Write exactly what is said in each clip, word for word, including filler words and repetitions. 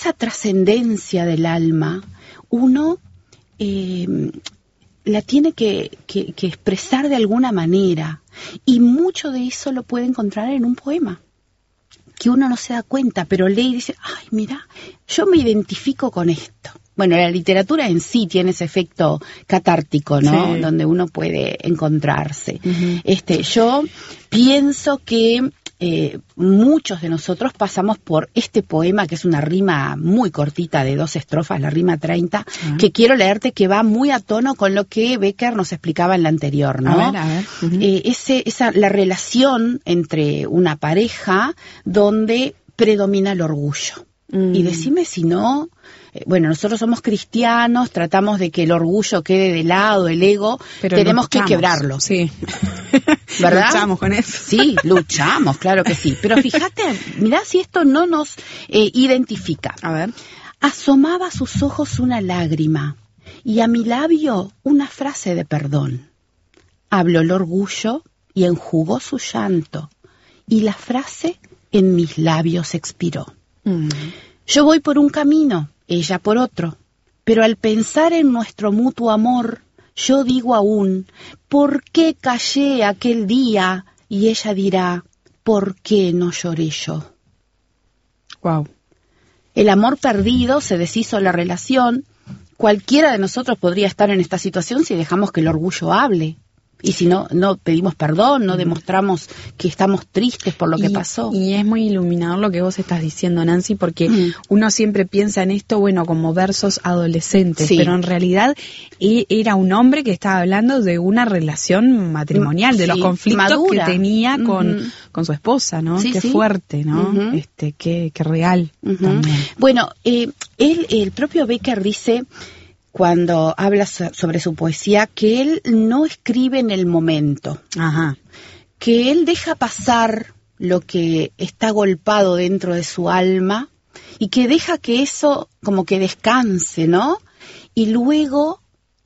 esa trascendencia del alma, uno eh, la tiene que, que, que expresar de alguna manera, y mucho de eso lo puede encontrar en un poema, que uno no se da cuenta, pero lee y dice, ay, mira, yo me identifico con esto. Bueno, la literatura en sí tiene ese efecto catártico, ¿no? Sí. Donde uno puede encontrarse. Uh-huh. Este, yo pienso que eh, muchos de nosotros pasamos por este poema, que es una rima muy cortita de dos estrofas, la rima treinta, uh-huh. que quiero leerte, que va muy a tono con lo que Becker nos explicaba en la anterior, ¿no? A ver, a ver. Uh-huh. Eh, ese, esa, la relación entre una pareja donde predomina el orgullo. Uh-huh. Y decime si no... Bueno, nosotros somos cristianos, tratamos de que el orgullo quede de lado, el ego, pero tenemos que quebrarlo. Sí. ¿Verdad? Luchamos con eso. Sí, luchamos, claro que sí. Pero fíjate, mirá si esto no nos eh, identifica. A ver. Asomaba a sus ojos una lágrima y a mi labio una frase de perdón. Habló el orgullo y enjugó su llanto y la frase en mis labios expiró. Mm. Yo voy por un camino, ella por otro, pero al pensar en nuestro mutuo amor, yo digo aún, ¿por qué callé aquel día? Y ella dirá, ¿por qué no lloré yo? Wow. El amor perdido, se deshizo la relación. Cualquiera de nosotros podría estar en esta situación si dejamos que el orgullo hable. Y si no, no pedimos perdón, no demostramos que estamos tristes por lo y, que pasó. Y es muy iluminador lo que vos estás diciendo, Nancy, porque mm. uno siempre piensa en esto, bueno, como versos adolescentes, sí. pero en realidad era un hombre que estaba hablando de una relación matrimonial, de sí. los conflictos Madura. que tenía uh-huh. con, con su esposa, ¿no? Sí, qué sí. fuerte, ¿no? Uh-huh. Este, qué, qué real uh-huh. también. Bueno, eh, él, el propio Becker dice... cuando habla sobre su poesía, que él no escribe en el momento, Ajá. que él deja pasar lo que está golpado dentro de su alma y que deja que eso como que descanse, ¿no? Y luego,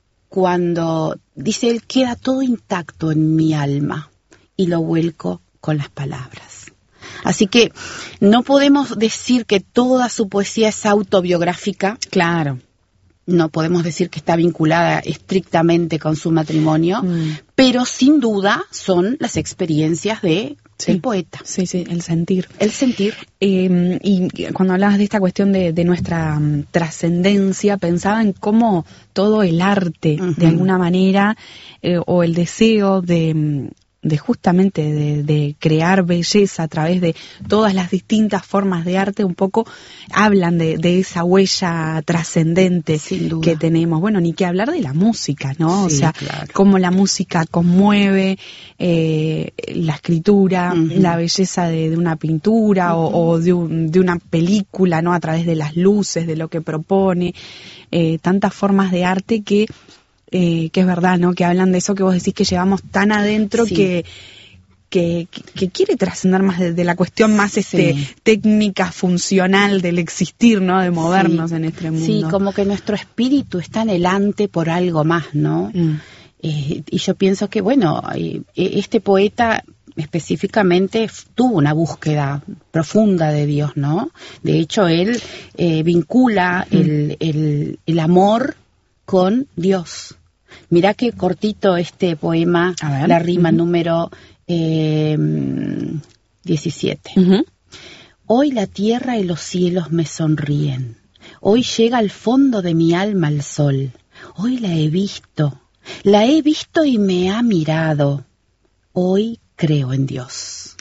cuando, dice él, queda todo intacto en mi alma y lo vuelco con las palabras. Así que no podemos decir que toda su poesía es autobiográfica. Claro. No podemos decir que está vinculada estrictamente con su matrimonio, mm. pero sin duda son las experiencias de, sí, del poeta. Sí, sí, el sentir. El sentir. Eh, y cuando hablabas de esta cuestión de, de nuestra um, trascendencia, pensaba en cómo todo el arte, uh-huh. de alguna manera, eh, o el deseo de... de justamente de, de crear belleza a través de todas las distintas formas de arte, un poco hablan de, de esa huella trascendente que tenemos. Bueno, ni que hablar de la música, ¿no? Sí, o sea, claro. cómo la música conmueve eh, la escritura, uh-huh. la belleza de, de una pintura uh-huh. o, o de, un, de una película, ¿no? A través de las luces, de lo que propone, eh, tantas formas de arte que Eh, que es verdad, ¿no? Que hablan de eso que vos decís que llevamos tan adentro sí. que, que, que quiere trascender más de, de la cuestión más este sí. técnica, funcional del existir, ¿no? De movernos sí. en este mundo. Sí, como que nuestro espíritu está anhelante por algo más, ¿no? Mm. Eh, y yo pienso que, bueno, este poeta específicamente tuvo una búsqueda profunda de Dios, ¿no? De hecho, él eh, vincula mm. el, el, el amor con Dios. Mirá qué cortito este poema, la rima uh-huh. número eh, diecisiete. Uh-huh. Hoy la tierra y los cielos me sonríen. Hoy llega al fondo de mi alma el sol. Hoy la he visto. La he visto y me ha mirado. Hoy creo en Dios.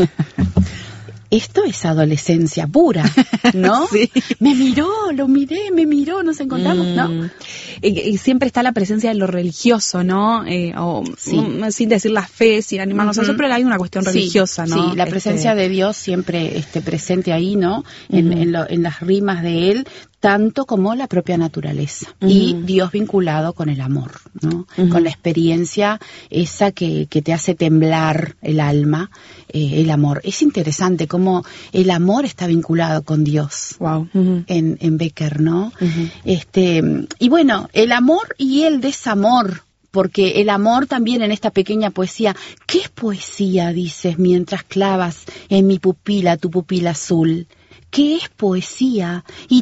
Esto es adolescencia pura, ¿no? Sí. Me miró, lo miré, me miró, nos encontramos, mm. ¿no? Y, y siempre está la presencia de lo religioso, ¿no? Eh, o, sí. um, sin decir la fe, sin animarnos uh-huh. a eso, pero hay una cuestión religiosa, sí, ¿no? Sí, la presencia este... de Dios siempre este, presente ahí, ¿no? En, uh-huh. en, lo, en las rimas de él, tanto como la propia naturaleza. Uh-huh. Y Dios vinculado con el amor, ¿no? Uh-huh. Con la experiencia esa que, que te hace temblar el alma, eh, el amor. Es interesante cómo el amor está vinculado con Dios. Wow. Uh-huh. en, en Becker, ¿no? Uh-huh. Este, y bueno, el amor y el desamor, porque el amor también en esta pequeña poesía, ¿qué es poesía? Dices, mientras clavas en mi pupila tu pupila azul. ¿Qué es poesía? Y